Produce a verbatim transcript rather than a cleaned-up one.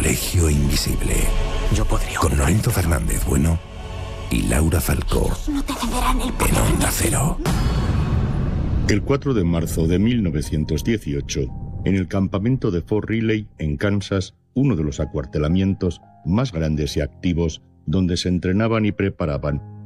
Colegio Invisible. Yo podría... Con Lorenzo Fernández Bueno y Laura Falcó. No te cederán el En Onda Cero. El cuatro de marzo de mil novecientos dieciocho, en el campamento de Fort Riley, en Kansas, uno de los acuartelamientos más grandes y activos donde se entrenaban y preparaban